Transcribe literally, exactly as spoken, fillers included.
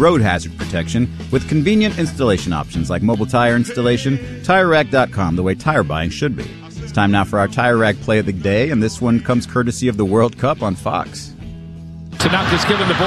road hazard protection with convenient installation options like mobile tire installation. Tire Rag dot com, the way tire buying should be. It's time now for our Tire Rag play of the day, and this one comes courtesy of the World Cup on Fox. Tanaka's given the ball.